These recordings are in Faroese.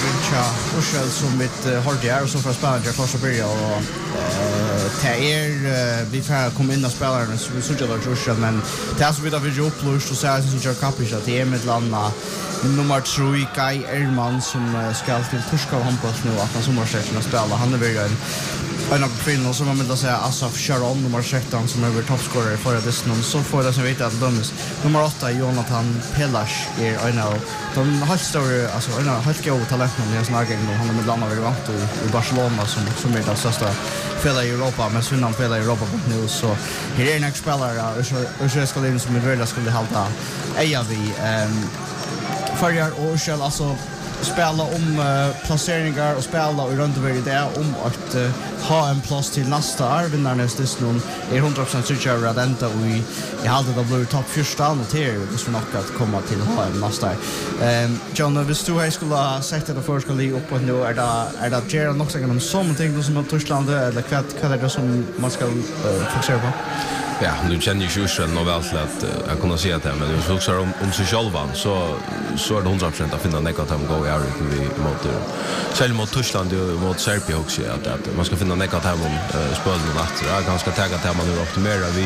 vincha Ursel som mitt hårt är och så för spelare jag kanske börja och vi får komma in och spela så vi såg att Ursel men det är så vidare vi upplöst och så här som jag kapis att det är med landa nummer 3 Kai Erman som ska till Torska handboll nu att han sommarsäsongen spelar han är väl en av kvinnor som man vill säga Asaf Sharon nummer 16 som är över toppscorer för det så får det som vet att nummer 8 Jonathan Pelas är en av de har stor alltså en av helt goda talenter när jag snackar med han med landa över i Barcelona som är det största spelare i Europa men sen spelar i Europa nu så här är en spelare och så ska det som väl skulle hålla eja vi förjar och själv alltså spela placeringar och spela och runt över det att ha en plats till nästa vinnarnas diskussion är 100% säker att ända i hade det blivit topp 14 och till så nog att komma till ha en nästa. John, visst du skulle ha sagt det för skulle upp och nu är det Gerald också genom something som att Tyskland eller vad är det som man ska fokusera på? Ja, nu känner ju Ursel nog väl att jag kunna se det men det också om sig själva så är det 100% att finna något att gå i Erik vi mot Tyskland och mot Serbien också att man ska finna något att spelen efter. Jag ganska tagga att man nu optimerar vi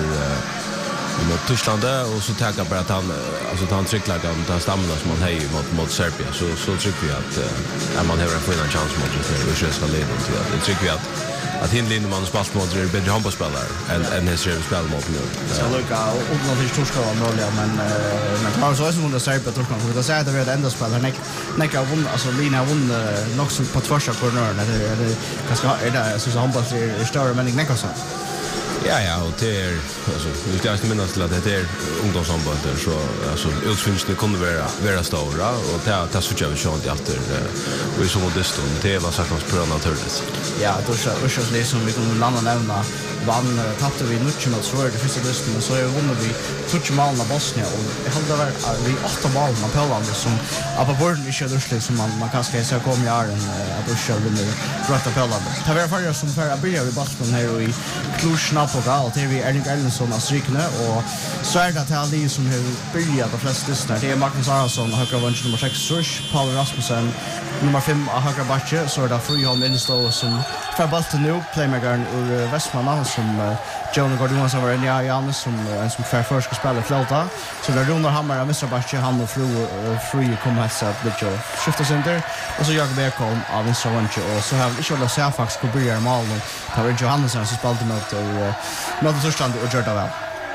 mot Tyskland och så taggar bara att han trycklar den stammen som man hej mot Serbien så tycker vi att man har en chans mot det Ursel ska leda till det tycker vi att hinlinjen man spelar mot är bättre handbollsspelare än det ser spel mot nu. Så lucka och något till Torska och men har så som det säger på Torska så det säger att det är ända spel här näka vunn alltså Lina vunn nog så på första corner det ganska är det så handbolls är större men näka så. Ja och det är alltså vi ska inte minnas till att det är ungdomshandboll så alltså utfinns kunde vara stora och det så jag vill se efter vi som modest det var sagt oss på naturligt. Ja, då så det som vi kunde landa nämna vann tappade vi mycket mot Sverige det första listan och så vann vi touch mål i Bosnien och det hade varit vi 8 mål på Polen som på borden i Sjödörsligt som man kan ska säga kom i åren att då skulle vi rätta Polen. Det var förra som förra började vi Bosnien här i Cluj på gal till vi Erling Ellensson av strykne och så är det att alla som har börjat de flesta listor det är Magnus Arason högra vänster nummer 6 Paul Rasmussen nummer 5 högra backe så är det Friholm Instå som för bollen nu playmakern ur Västmanland som John Gordon som var en Janus som för ska spela flöta så där Runar Hammar och Mr. Backe han och Fru kommer att sätta lite skifta center och så Jakob Ekholm av Mr. Wanche och så har vi skulle se faktiskt på börja mål och tar Johannesson som spelade mot Tyskland och gjorde det väl.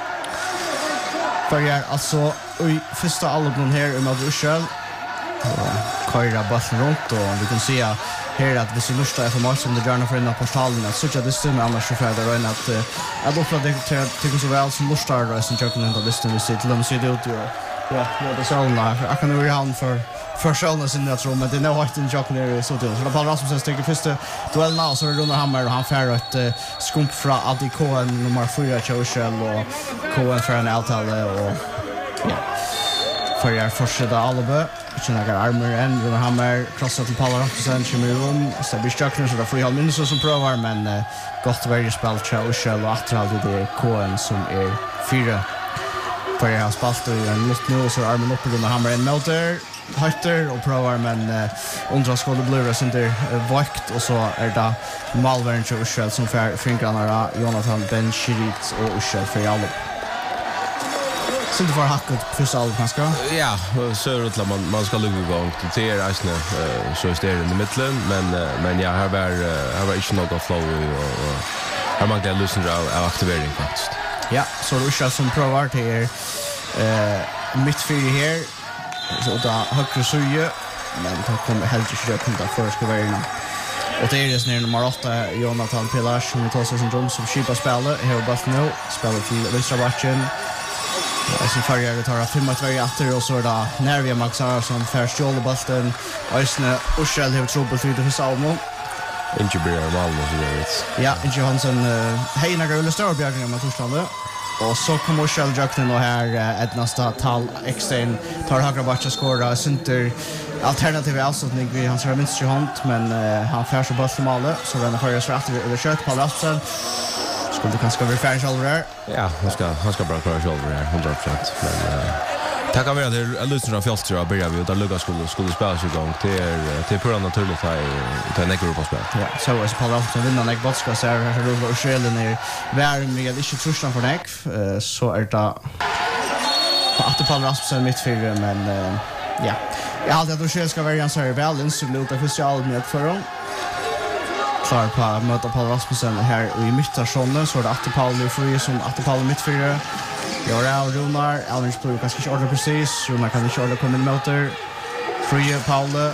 För jag alltså i första alldeles här med Ursel köra bollen runt och vi kan se här att vi lustar för match som det gärna för in på portalen att söka det stämmer annars så för det att då det så väl som lustar och sen jag kan listan vi ser till dem så det ut ja det så när jag kan ju han för själva sin jag tror men det är nog inte en jocken där så det så Paul Rasmussen sticker första duell nu så Runar Hammar och han fär ett skump från ADK nummer 4 Ursel och KN för en avtal och ja för jag fortsätter Alba Tjänar armor än Runar Hammar krossar till Paul Rasmussen kommer rum så blir struckner så där får jag minst som provar men gott väldigt spel till Ursel och att det KN som är 4 för jag har spalt och en lust nu så armen upp Runar Hammar en melter Hötter och provar men undrar skulle bli det vakt och så är det Malvern och Ursel som för fingrarna Jonathan Ben Shirit och Ursel för alla. Så det var hacket första allt ganska. Ja, så är det att man ska lugga igång till resten så är det i mitten men ja här var inte något flow och här man kan lyssna av aktivering faktiskt. Ja, så Ursel som provar till mittfyr här så då högre suje men då kommer helt inte kunna för ska vara inne. Och det är det snär nummer 8 Jonathan Pelas som tar sig som skipa spelar här och nu spelar till vänstra backen. Så förra tar 5-2 efter och så där när vi Max Arason först jol bollen Ösne Ursel har trubbel till det Salmo. Inte blir Malmö så det. Ja, inte Hansen Heina Gulle Storbjörn mot Tyskland. Och så kommer Ursel Jackson och här ett nästa tal extern tar högra backa skora center alternativ avslutning vi hans har minst hand men han får så bollen mål så den förra så rätt över kött på Rasmussen. Skulle kanske vara färdig själv där. Ja, han ska bara klara själv där 100%. Men Tack vare det är lyssnare av Fjällstra och börjar vi och där Lucas skulle spela sig igång till pura naturligt här i nästa Europaspel. Ja, så är det Paul Rasmussen vinner Nick Botska så här rulla och skelen är värm med inte trustan för Nick så är det att Paul Rasmussen mitt för men ja. Jag hade att Rochelle ska vara en så här balance så låter officiellt med för dem. Klar på att möta Paul Rasmussen här i mittzonen så är det att Paul nu får ju som att Paul mitt för Jora och Runar, Elvins blir kanske inte ordentligt precis. Runar kan inte ordentligt komma in motor. Fröje, Paul.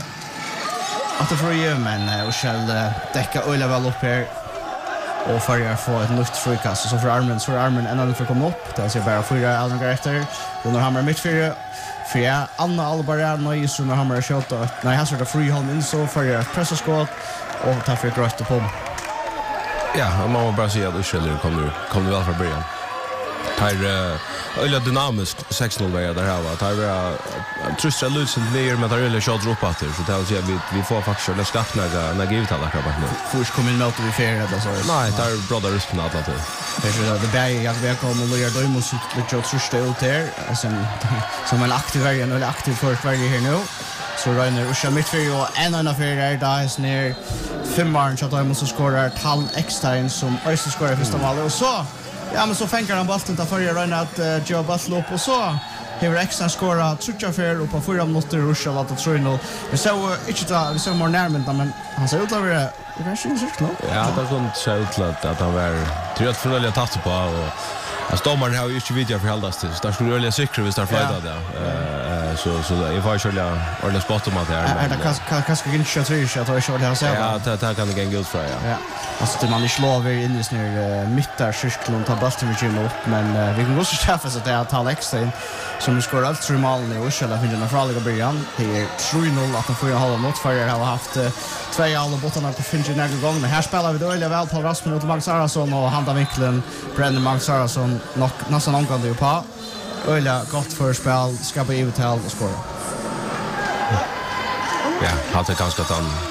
Att det fröje, men Rochelle däckar öjla väl upp här. Och färgar få ett nytt frikast. Så för armen ända för att komma upp. Det ser bara 4 Elvin går efter. Runar Hammar mitt fyra. För Anna Albarra, nöjs Runar Hammar skjuta. Nej, han sortar Fröjeholm in så färgar pressaskott. Och tar för gröt på. Ja, man må bara säga att Rochelle kommer väl från början. Här öliga dynamisk 6-0 vägar där här va. Här trustra lusen ner med där öliga shot drop att så det vill säga vi får faktiskt det skatt när givet alla krabbar nu. Först kommer in mot vi fair det så. Nej, där brother rust på alla till. Det är det bäge jag kommer och gör då måste det trustra ut där som en aktiv väg eller aktiv först väg här nu. Så Rainer och Schmidt för ju en affär där är ner 5 mark så att de måste skora tal extra som Öster skorar första målet och så ja, men så fänkar han bollen till förra run att Joe Butler upp och så har extra skora trutcha för upp på 4 minuter Russia att 3-0. Vi så inte då vi så mer närmare men han ser ut att vara det kanske inte så klart. Ja, det kunde se ut att han var trött för att ta på och Stommaren har ju inte video för hållas till. Så där skulle öliga cykler vi startar flytta där. Så jag får köra ordentligt spot om att det är. Det kanske inte så tror jag att jag kör det här så. Ja, det kan det gå ut för ja. Alltså det man inte lovar in i snör mittar cirkeln tar bollen med Jim upp men vi kan också träffa så att det är tal extra in som skor allt 3 mål nu och själva finner den farliga början. Det är 3-0 att de får hålla mot för jag har haft 2 alla bottarna på finge några gånger men här spelar vi då öliga väl Paul Rasmussen och Max Arason och handa vinkeln Brendan Max Arason nästan omgående ju på. Öliga gott förspel, skapa i uthåll och skora. Ja, hade ganska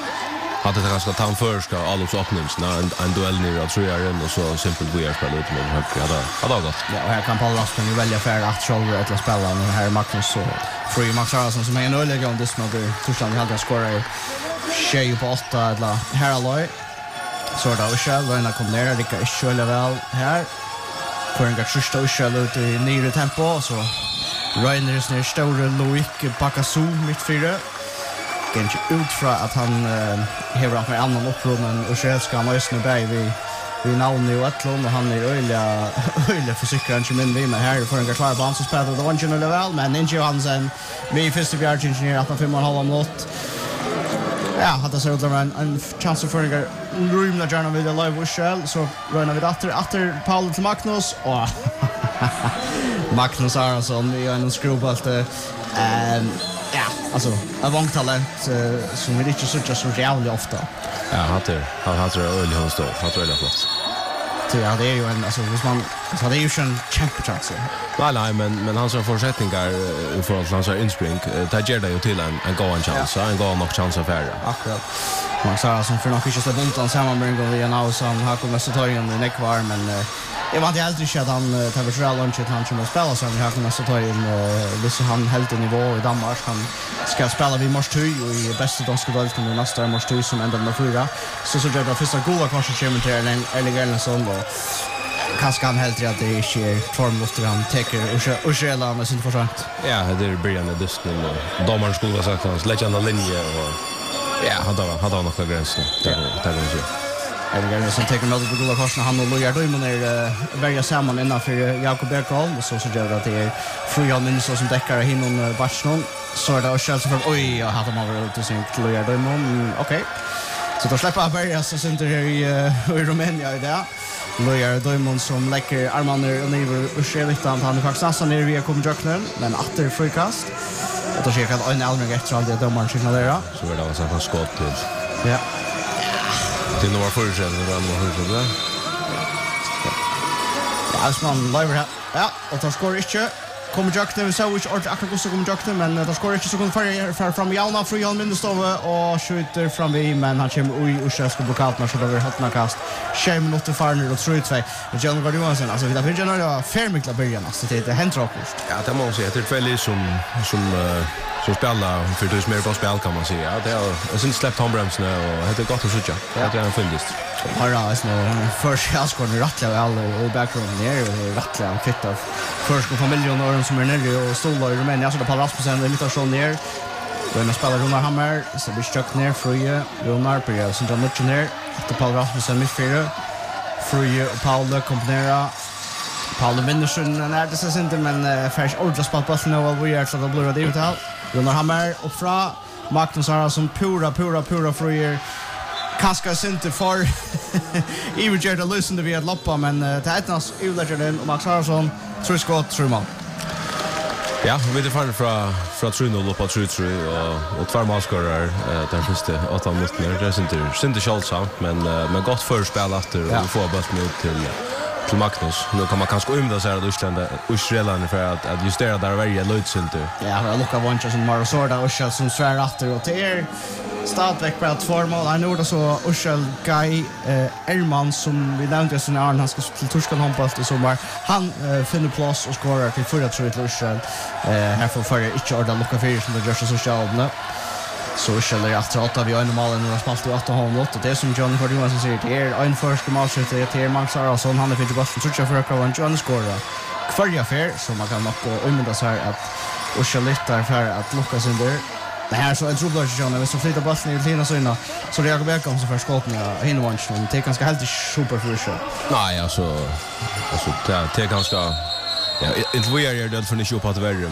tan först och allus öppnings en duell ner att tror jag och så simpelt vi är spelat ut med högt. Ja, det har gått. Ja, och här kan Paul Rasmussen välja för att shoulder att spela nu här Magnus så free Max Arason som är en öliga gång this mother. Torsdagen hade jag skorat tjej på 8 eller här alloy. Så då själv när kommer ner det kan köra väl här. För en gärsta utskäll ut i nere tempo så Reiners ner stora Loic Bakasu mitt fyra. Kanske ut från att han har haft en annan upprunnan och själv ska han ösna bäg vi navn i Ettlund och han är öjliga försikran inte min vi men här får en klar band som spelar det var inte något väl men inte Johansen vi första bjärgingenjör 8,5 minut. Ja, hade så där en chans för en rymna gärna vid live Shell så rönar vi efter Paul till Magnus och Magnus Arason i en skruvbult ja, alltså en vångtalent som vi inte så jävligt ofta. Ja, han tror öl han står. Han tror det är flott. Ja, det är ju en alltså hvis man så det är ju en championship. Nej, men hans förutsättningar för att lansa inspring, det ger det ju till en god chans, en god nog chans att färra. Akkurat. Man sa som för nog inte så buntan sammanbring och vi nu som har kommit så tar in i nekvar men jag var inte helt riktigt att han tar för lunch att han kommer att spela så vi har kommit så tar in Lisse han helt i nivå i Danmark han ska spela vid mars 2 och i bästa danska delen och nästa mars 2 som ända med 4 så gör det första goda kanske kommer till en eller sån då kanske han helt rätt det sker formlöst han täcker och själa med sin försökt. Ja, det är början av dysten och domaren skulle ha sagt hans lägga linje och ja, hade han några gränser. Det kan vi se. Eller som tar med det goda korsen han och Lojar Dömon välja samman innanför Jakob Ekholm och så gör det att det är Fröjan Minso som däckar hinnon Barsnon så är det och själv så för oj jag hade man varit ute sin Lojar Dömon okej. Så då släpper jag börja så syns det här i Rumänien i det. Lojar Dömon som läcker armarna och ner och ser lite han är faktiskt nästan ner via Komjöknen men åter frikast. Och då ser jag att en Alming efter all det domaren signalerar. Så är det alltså han skott till. Ja. Till några förutsättningar då man hör Ja, alltså man lever här. Ja, och tar skor inte. kommer Jackne, vi så inte akkurat hur kommer Jackne, men där skår inte så kon för fram Jalna från Jan Mindestove och skjuter fram vi, men han kommer och ska blocka så det har kast. 5 minuter farner och 3-2. John Gordonsen, alltså vi där finns ju färmikla början alltså det är hentrakust. Ja, det måste jag. Det är väldigt som spelar för det mer på spel kan man säga. Det är sen släppt handbromsen och det är gott att söka. Det är en fyndist. Har alltså först jag ska nu rattla alla i bakgrunden ner och rattla fitt av först familjen och som är nere och stolar i Rumänien så det på Rasmussen imitation ner. Då spelar Runar Hammer så blir stuck ner Fröje Runar på jag sen mycket ner efter Paul Rasmussen med fyra Fröje och Paul komponera Paul Winnersen när det så inte men färs ordla spalt på nu och vi är så det blir det ut här Runar Hammer och fra Magnus Sara som pura Fröje Kaska inte för Iver Gerda lyssnade vi att loppa men det ätnas Ulegerden och Max Haraldsson tror skott tror man. Ja, vi är fan från 3-0 upp på 3-3 och två målskorrar där första 8 minuter. Det är inte kälsamt men gott förspel efter och få bollen ut till Magnus. Nu kan man kanske umda sig att Israelarna för att justera där varje lödsynter. Ja, jag lockar vancha som Marosorda och Ushel som svär efter och till Stadväck på att forma. Han gjorde så Ushel Guy Erman som vi nämnde sen han ska till Torskan handboll i sommar. Han finner plats och skorar till 4-3 till Ushel. Här får förra inte orda lucka för som det görs så själva. Så Ushel är efter 8 vi har en mål nu har spalt i 8 och det som John Gordonsen säger det är en första målskytt det är Max Haraldsson han är för gott tror jag för att han John skorar. Kvarja fair så man kan nog umynda sig att Ushel lyfter för att lucka sin där. Det här så en trubbelsituation när vi så flyttar bollen i Lina så innan så det är Jakob som för skotten i hinvanchen det är ganska helt super för sig. Nej alltså det är ganska inte vi är det för ni köpa det värre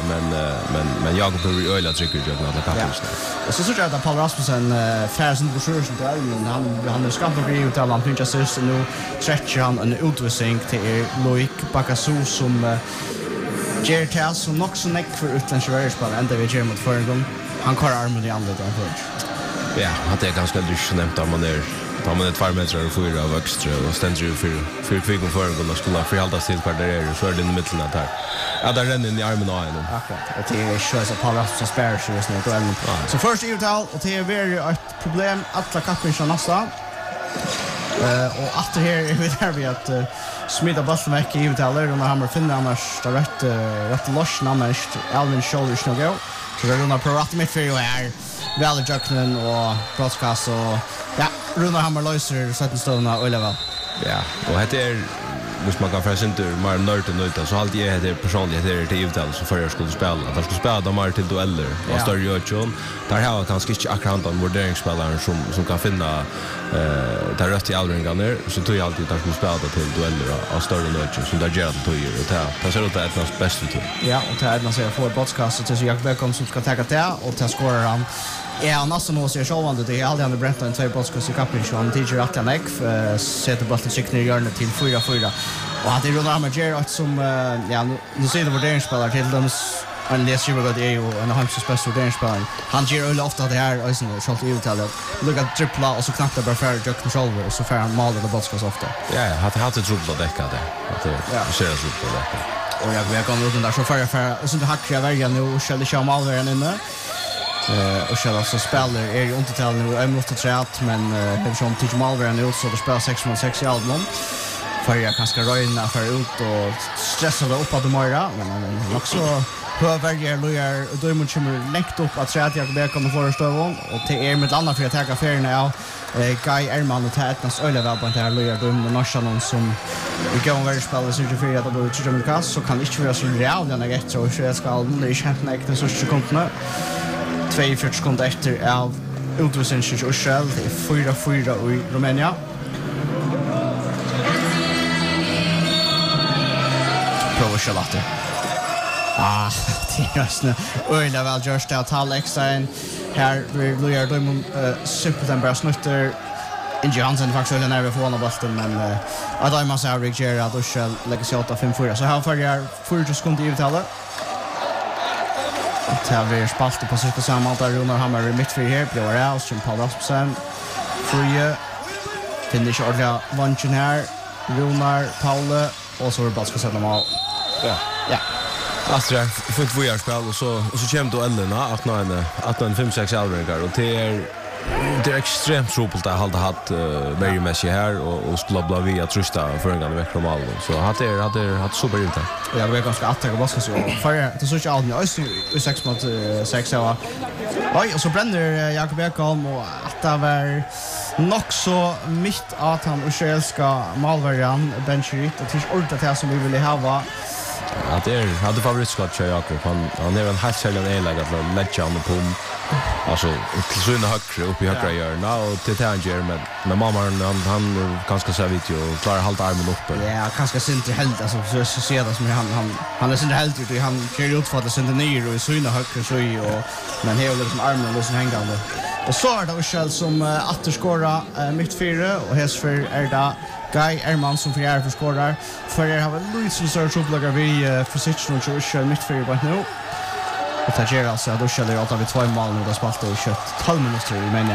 men Jakob blir öliga trycker ju att det kan och så jag att Paul Rasmussen färsen på sjön där han är skaffat för ut alla pincha sist nu stretcher han en utvisning till Loic Bakasu som Gertas som nog så näck för utländska världsspel ända vi ger mot förgång. Han kör armen i andra där först. Ja, det är ganska dyrt nämnt att man är 2 meter och 4 av extra och ständer ju för kvick och förgång och skulle förhålla sig till där är så är det i mitten där. Ja, där renner in i armen och en. Akkurat. Det är ju så Paul Rasmussen spär sig just nu då. Så först uttal och det är väl ett problem alla kappen som nästa. Och att det här är vi där vi att smida bollen väck i uttaler och när han finner annars där rätt loss annars Alvin Shoulders no go. Så det runar på rätt mitt för är väl Jacknen och broadcast och ja, Runar Hammer löser sätten ståna och level. Ja, och det är måste man kan förresten inte mer nöjt så alltid är det personligt det är till uttal så för jag skulle spela att jag skulle spela de här till dueller och större Jötjon där har kanske inte akkurat en värderingsspelare som kan finna där rätt i allringarna så tror jag alltid att skulle spela till dueller och större Jötjon som där Gerald tog ju och det ser ut att ett av bästa till. Ja, och det är när jag får podcast så till Jakob Beckham som ska ta det och ta skorar han. Ja, nästan måste jag själva det är aldrig han berättar en 2 podcast i kappen så han teacher att han sätter bollen sikt ner i hörnet till 4-4. Och att det Runar Hammer Gerard som ja nu ser det värderingsspelare till dem en läser ju vad det är och en hans bästa värderingsspelare. Han ger öl ofta det här och sen så till uttalet. Lucka trippla och så knappt bara för Jack Controller och så för han maler det bollen ofta. Ja, hade trippla däcka det. Att det ser ut på det. Och jag kan ut den där så för och så det hackar jag välja nu och skulle köra malvaren inne. Och själva så spelar är ju undertal nu är måste träat men det som till malvaren nu så det spelar 6-6 i album. För jag kanske röna för ut och stressa det upp att morra men också hörväger lojar och då måste man läckt upp att träat jag be kommer förstå och till är med andra för att ta affärerna ja Guy Erman och Tätnas öleväl på den här lojar då med nationen som vi går över spelar så för att då tror jag med så kan inte vara så real den jag tror jag ska det är helt näkt så sekunder 2-4 sekunder efter av utvisningen och Shell det är 4-4 i Rumänien. Prova Charlotte. Det är just nu. Öjla väl görs det att halva extra en. Här vi lojar då super den bara snutter. Inge Hansen faktiskt öjla när vi får honom bollen men att Ayman Savrik Gerard och Shell lägger sig 8-5-4. Så här följer 40 sekunder i uttalet. Det här blir spalt på cirka samma där Runar Hammer i mittfri här. Blir det och Paul Rasmussen. Fröje. Finner inte ordentliga vanchen här. Runar, Paule och så är det bara ska sätta mål. Ja. Ja. Astra fick vi spel och så kommer då Ellena att en 5-6 allringar och det är extremt tråkigt att hålla hatt very messy här och skulle bli via trusta förgångande veckor om allt så hade super ut där. Ja, det var ganska attacka vad ska så. För det så inte allt i 6 mot 6 år. Oj, och så bränner Jakob Ekholm och att det var nog så mitt att han Israelska malvarian Benchirit och tills ordet som vi ville ha. Ja, det hade favoritskott för Jakob. Han är en helt sällan elag att lägga honom på alltså till såna högre upp i högra hjörna och till Tanger men mamma han ganska så vid ju klarar halta armen uppe. Ja, ganska sent i helt alltså så ser det som han är sent helt ut och han kör ut för att sända ner och i såna högre så och men hela liksom armen liksom hängande. Och så är det också som återskåra mitt fyra och häsför är det Guy Erman som för skårar för jag har Luis som så trouble vi position och kör mitt fyra på nu. Och det ger alltså då skulle jag ta vid 2 mål nu då spalt och kött 12 minuter i men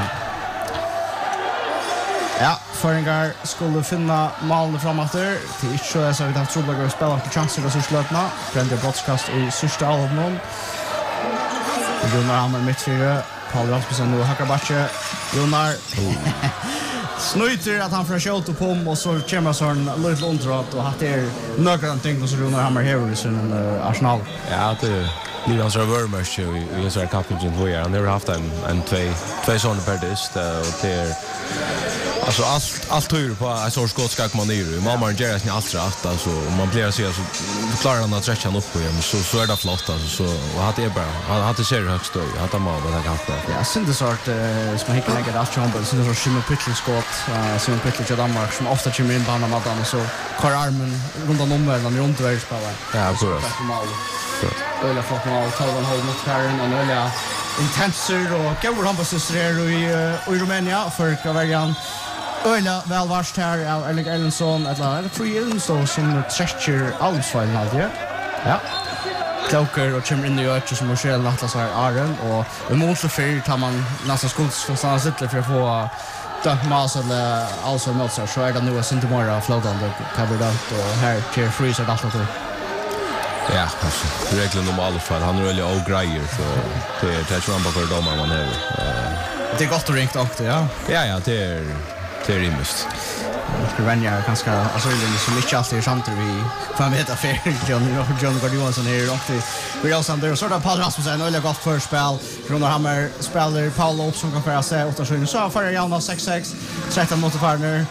ja, Föringar skulle finna målen framåt där till inte så vi har trouble att spela på chanser och så slutna Brenda broadcast i sista av någon. Gunnar Hammer mitt fyra Paul Rasmussen och Hackabache Gunnar snöjter att han får skjuta på och så kommer så en lite underrat och att det är några ting som Gunnar Hammer här i sin Arsenal. Ja, det Livan så värmers i så här kapten vad han har haft en två såna per dist och det alltså allt tur på en sorts skotska manier. Mamma ger sig allt rätt alltså man blir så klarar han att stretcha upp på igen så är det flott alltså så och att det är bra. Han hade ser högst då. Att han måste ha haft det. Ja, synd det sort som han kan lägga att jumpa så det så skimmer pitching skott som pitcher till Danmark som ofta kommer in på andra mattan och så kör armen runt om den runt väl spelar. Ja, bra. Öliga flott mål, 12,5 mot Karen och öliga intenser och går handbollssyster i Rumänien för Kavarian. Öliga välvarst här av Erling Erlendsson eller Free Erlendsson som stretcher allsfallen alltid. Ja. Kloker och kommer in i örat som Marcel Natlas har Aren och emot så för tar man nästan skulds för såna sitter för att få dömas eller alltså något så är det nu att inte mera flödande kabinett och här till freeze att allt det. Ja, alltså reglerna om alla fall han är väl grejer så det är touch man på domaren man har. Det är gott att ringa också, ja. Ja, det är rimligt. Skruvänja ganska alltså det är så mycket alltid samtidigt vi får veta för John Gordonsson är riktigt vi har samt det så där Paul Rasmussen och gott förspel Gunnar Hammer spelar Paul upp som kan föra sig 8-7 så för Janna 6-6 sätter mot Farner.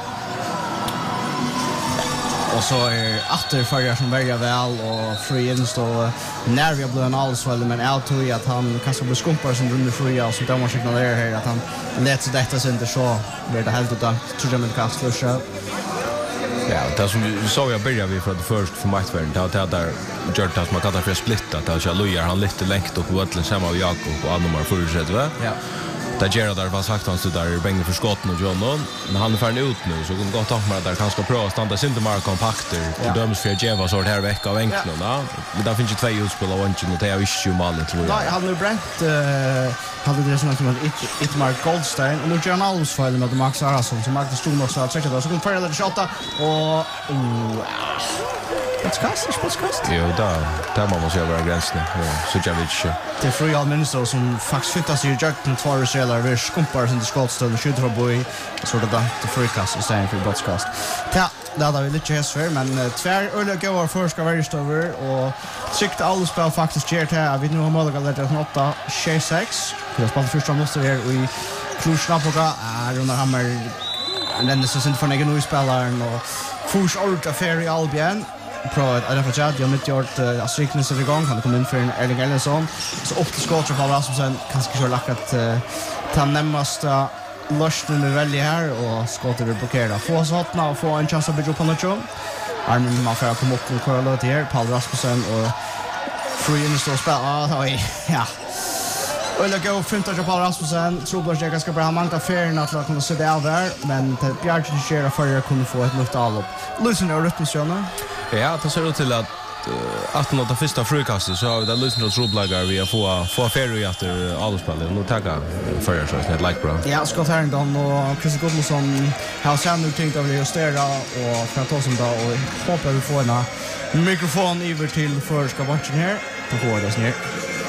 Och så är åter förare som väljer väl och Free Instå när vi har blivit en allsväll men jag tror att han kanske blir skumpar som runde fria och så där man signalerar här att han lät sig detta sig inte så blir det helt utan tror jag med kast lösa. Ja, det som vi såg jag började vi från först för matchvärden det där gjort att man kan ta för splitta att jag lojar han lite längt och åt samma av Jakob och Annomar förutsätter va? Ja. Där Gerard där var sagt han så där bänger för skotten och John men han är färdig ut nu så kan gott att man där kanske prova stanna inte mer kompakter och döms för Jeva så här vecka av enklarna men där finns ju 2 utspel av och det är ju målet tror jag. Nej, han nu bränt hade det som att ett Mark Goldstein och nu gör han alls fel med Max Arason som Max stod också att sätta så kan förra det shotta och Podcast. Jo, där man måste göra gränsen. Så jag vet inte. Det är Free Allminister som faktiskt flyttar sig i Jörgen 2 reseller vi skumpar sin skottstöd och skjuter på boy så det till frikast istället för broadcast. Ja, det hade vi lite häsför men tvär öliga går för ska vara stöver och tryckte alla spel faktiskt ger till att vi nu har möjlighet att 8-6. Vi har spelat första måste här i Krusnapoga Gunnar Hammer den så synd för någon ny spelaren och Fors Old Affair i Albion. Prøvd at få chat, jeg har ikke gjort striknes i gang, han kom inn for en Erling Erlendsson, så opp til skått fra Paul Rasmussen, kanskje ikke så lakket ta nemmeste løsningen vi velger her, og skåttet vil blokkere. Få oss håttene og få en chans å bygge opp på noe. Armen man får komme opp og køre løt her, Paul Rasmussen og Free Instå og spille. Ja. Öliga gå fint att Paul Rasmussen tror att jag ganska bra mangla ferien att kunna se det av där men det Bjärn ger för att kunna få ett nytt allop. Lyssna och rytmisjörna. Ja, det ser ut till att att nå det första frukastet så har vi det lyssnat troblagar vi har få färre i efter allspelet. Nu tagga för så ett like bra. Ja, Scott Harrington och Chris Goodmanson har sen nu tänkt att justera och för att ta som då och hoppas vi får en mikrofon över till förska matchen här på hårdas ner.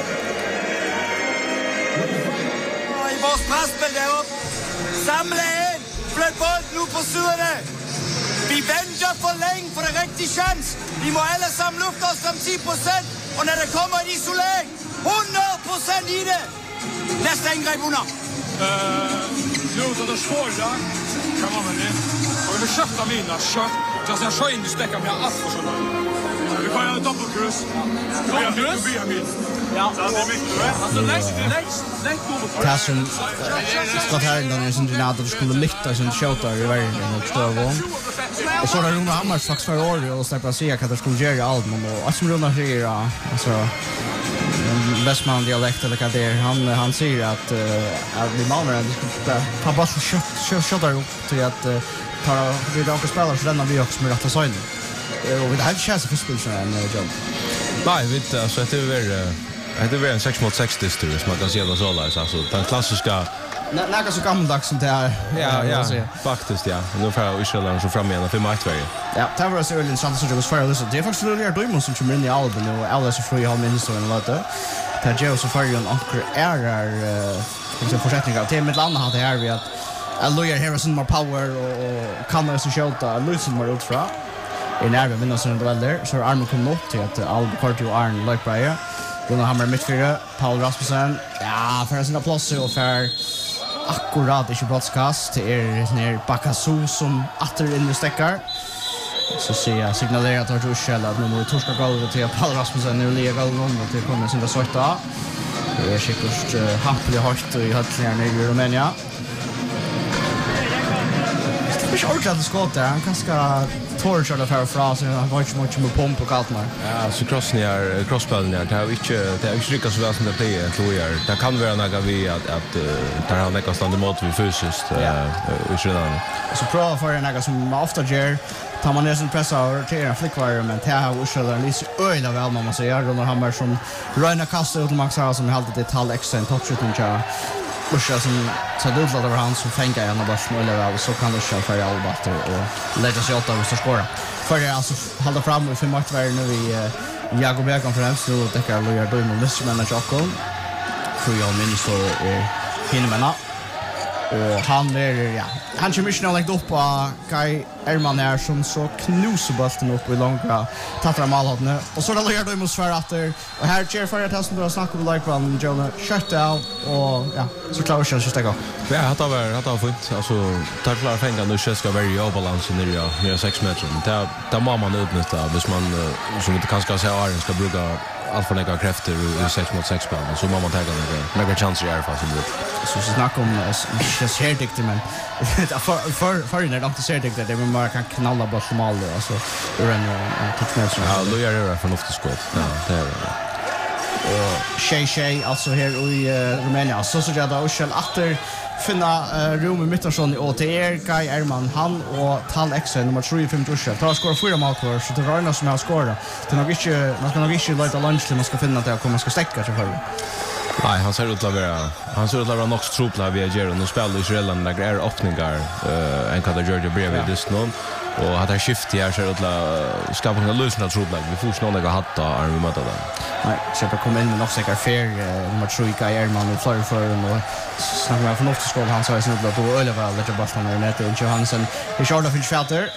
I vores presspil deroppe. Samle ind. Flyt bold nu på siderne. Vi venter for længe for det rigtige chance. Vi må alle sammen lufte os om 10%. Og når der kommer en isolering, 100% i det. Næste angreb under. Nu så det svårt där. Kan man väl det. Och vi köpte mina kött. Jag ska köra in i stäcka med allt för sådär. Vi kan göra en doppelkryss. Doppelkryss? Ja. Det är mycket. Alltså lägst doppelkryss. Tasson Scott Harrington är sin dinator skulle lyfta sin shooter i världen och stå av. Och så där Rune Hammars faktiskt för år och släppa se att det skulle göra allt och som Rune säger alltså Westman dialekt eller vad det är han säger att vi manar det ta bara shooter upp till att ta vi då ska spela så den vi också med rätta sidan. Och vi hade chans för spel så en jobb. Nej, vet alltså det är en 6-mot-6 distance som man kan se vad så där alltså den klassiska Något så gammaldags som det är. Ja, faktiskt ja. Nu får Israel så fram igen för match varje. Ja, det var så öl intressant så det var för det är faktiskt Lilja Doimon som kommer in i Alben och alla så fri halv minst och en lite. Det är Joseph Farion Anker liksom fortsättning av till med landa hade här vi att Lilja har sån mer power och kan så skjuta Lucien mer ut fra. I närve vinner sån duell där så Armin kom upp till att Albuquerque och Arn like Brian. Gunnar Hammer mittfyra, Paul Rasmussen. Ja, för sina platser och för akkurat inte broadcast till ner Bakasu som åter in i stäckar. Så ser jag signalerar att Torshäll att nu måste torska golvet till Paul Rasmussen nu ligger golvet och till kommer sin svarta. Det är säkert happligt hårt i höllningarna i Rumänien. Det är ordentligt skott där. Han kanske torskade för fras och han var inte mycket med pomp och allt mer. Ja, så crossballen där. Det har inte riktigt så väl som det blir tror jag. Det kan vara något vi att där han lägger stand emot vi fysiskt i skillnaden. Så prova för en något som ofta gör tar man nästan pressa över till en flickvare men det här Ursula Lise öjla väl man måste göra Gunnar Hammar som Röna kastar ut Max Harald som hade detalj extra en touchshooting tja. Ursula som så dubblat över han som fänkar en av bara öjla väl så kan Ursula för Albatter och lägga sig åt av att skåra. För det alltså hålla fram och för matchvärden nu i Jagoberg-konferens och täcker Lilja Doimon Lissemanna Jokon. För jag minns då hinnermänna. Och han kommer inte lagt upp på Kai Erman här som så knuser bollen upp i långa tattra malhållne. Och så Lilja Doimon svär efter. Och här kör förra testen då snackar vi like från Jonah Shutdown och så klarar sig att stäcka. Ja, det var fint. Alltså tar klara fänga nu ska vara i obalans ner 6 meter. Där må man utnyttja hvis man som inte kanske säga Arjen ska bruka allt för några krafter i 6-mot-6 spel. Så må man ta några chanser i alla fall som det. Så snackar om serdikter men för när de serdikter det man bara kan knalla bort som alla alltså ur en touchmatch. Ja, Lilja är från ofta skott. Ja, det är det. Och Shay alltså här i Rumänien så jag då själv åter finna rum i mittensson i OTR Kai Erman han och Tal Exen nummer 3-5 Joshua tar skor 4 mål kvar så det var något som har skorat det nog inte man ska nog inte låta lunch till man ska finna att det kommer ska stäcka så för. Nej, han ser ut att vara nog stropla via Jero och spelar i Israelen där är öppningar en kan Georgia bredvid just nu och hade skift här så att skapa en lösning stropla vi får snart några hatta arm vi möter där. Nej, så det kommer in med nog säkert fair nummer 3 Kai Erman och flyr för och snackar med från ofta han sa snart att då över lite bara från den nätet och Johansson i Charlotte Finch Felter.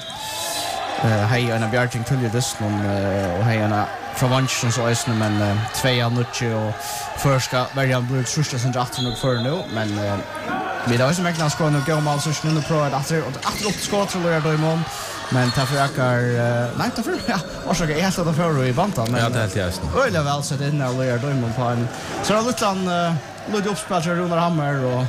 Hej Anna Bjärting till det och hej Anna Provention så är men 2 nutche och första början blir första sen efter nog för nu men vi då så mycket ska nog gå mal så nu pro att efter upp skott till Lilja Doimon men ta förakar nej ta för och så är helt att för i bantan men ja det är helt jäst. Öle väl så det när Lilja Doimon på en så har Lutland Ludde uppspelare Rune Hammar och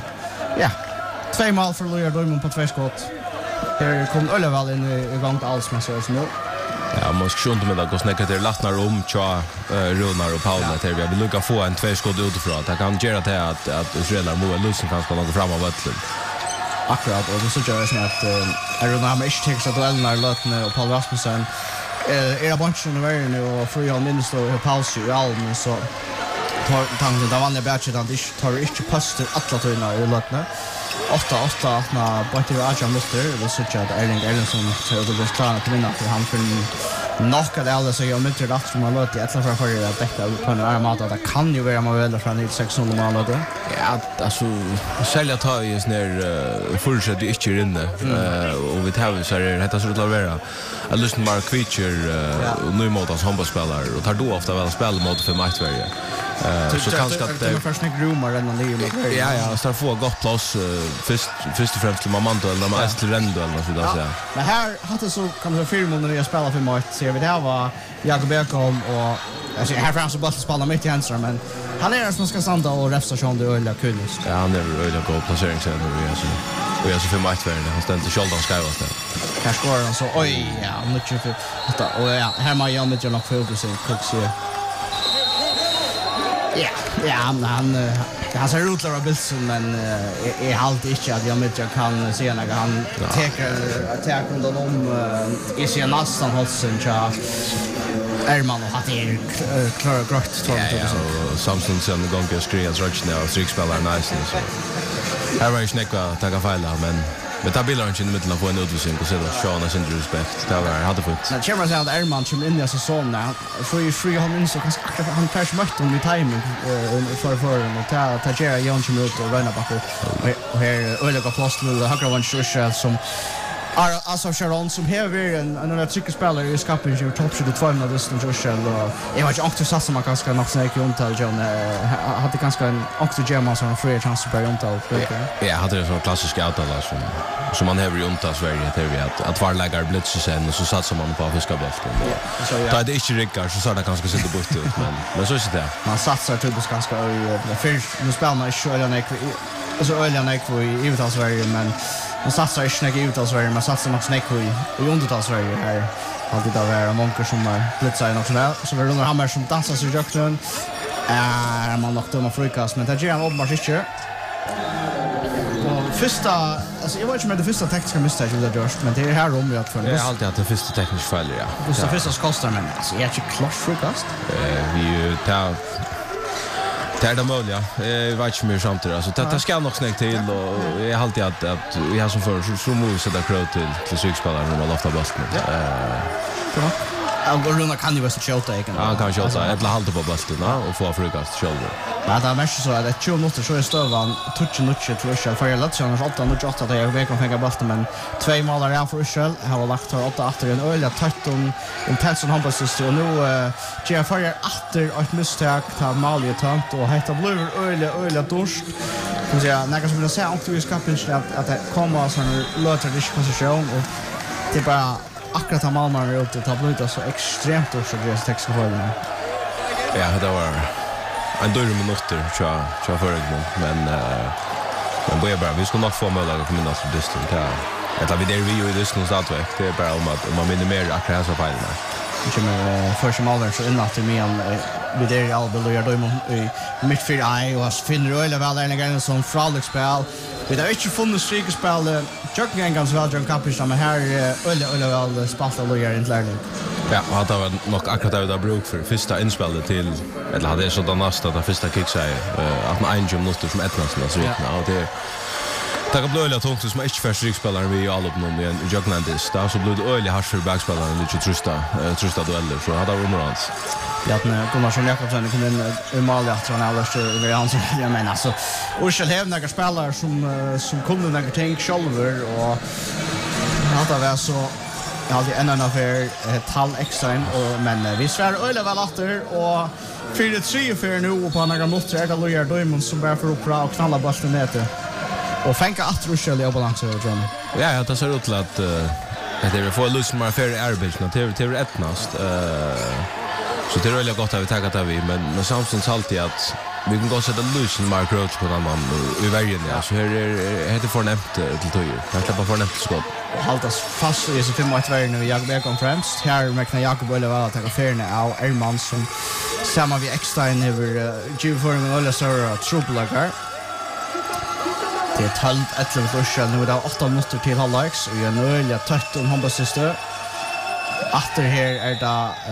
2 mål för Lilja Doimon på 2 skott. Här kom Öle väl in i gång alls med så nu. Ja, man ska inte med att gå snäcka till lattnar tja Runar och Paula till vi vill lucka få en 2 skott utifrån. Det kan göra det att Israel må lusen kan ska något fram av vattnet. Akkurat, och det så gör det som att Runar har inte tänkt att duellen är lötna och Paul Rasmussen Era bunchen av världen och för jag minns då i paus i allen så tar tanken där vanliga batchet att det tar inte poster alla tydna i låtna. 8-8 när Batti Raja måste det så att Erling Erlendsson så det blir klart att vinna för han för knockade alla så jag möter rätt som han låter ett för att täcka på en armat att det kan ju vara man väl från 600 mål då. Ja, alltså sälja tar ju ner fortsätter det inte inne och vi tar så här heter så det vara att lyssna Mark Feature nu mot oss handbollsspelare och tar då ofta väl spel mot för matchvärje. Så kanske att det första grumar redan det. Ja, så får gott plats först och främst till Mamanto eller mest till Rendo eller så där så. Men här hade så kan det 4 månader jag spelar för match ser vi det här var Jakob Ekholm och alltså här fram så bara spela mitt i handsar men han är som ska standa och refsa Sean det öliga kunst. Ja, han är öliga god placering sen och jag så. Och jag så för matchvärde han ställde Sheldon Skywast där. Här skorar han så oj ja, mycket för detta och ja, här man gör mycket nog fokus i Cooks ju. Ja, han ser ut att bilden men är halt inte att jag inte kan se när han tar undan om i sin nästan halsen så Erman och det klara gott tror jag. Ja, Samson sen gånger skrivs rätt nu och strykspelar nice så. Här var ju snäcka ta fel men det bilder inte i mitten på en utvisning och så där Sean has injured respect. Det var hade fått. När Chemra sa att Erman kom in i säsongen så är fri han in så kanske han kanske mötte honom i timing för och ta Jerry Jones ut och röna bak och här öliga plats till högra vänster som alltså Sharon som har en tryckspelare i skapen som topp 22 av Dustin Joshua och jag har inte också satt som man ganska nog snäck runt till John hade ganska en också German som free chance på runt till. Ja, hade det så klassiska outalla som man har runt i Sverige det att var lägger blitz sen och så satsar man på fiskabälten. Så det är inte rickar så så där kanske sitter bort ut men så är det. Man satsar typ ganska för nu spelar man ju öliga alltså öliga i utanför Sverige men man satsar inte snägg ut av Sverige, man satsar nog snägg i undertal Sverige här. Alltid av är många som har blitzat i nationell. Så vi rundar Hammar som dansar sig i jöknen. Man nog döma frukast, men det ger han åbenbart inte. Och första, alltså jag vet inte om det första tekniska misstaget det görs, men det är här om jag tror. Det är alltid att det första tekniska fel, ja. Det första kostar, men alltså jag är inte klart frukast. Vi tar det är det möjliga. Jag vet inte mer samtidigt. Alltså, det ska nog snäcka till och jag har alltid att vi har som för så måste sätta krav till psykspelare när man loftar bollen. Ja. Och Runa kan ju vara så skjuta igen. Ja, kan skjuta. Eller halta på bollen och få frukast själv. Men det är mest så att det 20 minuter så är stövan touch till Ushel för jag lät sig annars 8-8 där jag vet kan fänga bollen men 2 mål där för Ushel har lagt för 8 efter en öliga touch intensen handbollssist och nu ger för efter ett misstag tar mål i tömt och heter blue öliga dorsk. Så jag när som vill säga också vi ska pincha att det kommer så en låter disposition och det bara akkurat har Malmö ut och tablet så extremt så det är sex hållen. Ja, det var en dålig minuter tror förut men börjar bara vi ska nog få möjlighet att komma in till distans där. Vi ju i distans atväck. Det är bara om man minimerar akkurat så fejl där. Det kommer första målet så innan till mig vi där i Albel och gör då i mittfältet och finner öle väl en gång som fralik spel. Vi har inte funnit strikspel. Jocken en ganska väl John Capish men här öle väl spalta och gör inte lärning. Ja, och det var nog akkurat det bruk för första inspelet till eller hade så då nästa det första kick säger att man en jump måste som ettnasten så och det tack blöjliga tungt som inte för strikspelare vi all upp någon i Jögnandis där så blev det öliga harsför backspelare lite trusta dueller så hade de runt. Ja, när Gunnarsson Jakobsson kom in i mål efter han alldeles över han som jag menar alltså Ursel har några spelare som kunde några ting själva och hade väl så jag hade en annan för ett halv extra och men vi svär öliga väl åter och 4-3 för nu på några minuter där Loyer Diamond som bara för upp och knalla bollen ner till och fänka att Ursel i balans över John. Ja, det ser ut till att det är för lust mer för arbetsna till ettnast så det är väldigt gott att vi tagit av men samtidigt alltid att vi kan gå och sätta lösen Mark Roach på annan i vägen ja så här är det förnämt till tojer. Jag släpper förnämt skott. Haltas fast i så 5-1 vägen i Jakob Ekholm främst. Här mäknar Jakob Öle väl att ta färna av Erman som samma vi extra in över G4 Öle så trubbelagar. Det är 12-11 nu är det 8 minuter till halvleks och en öliga 13 handbollssystem. Atter her er det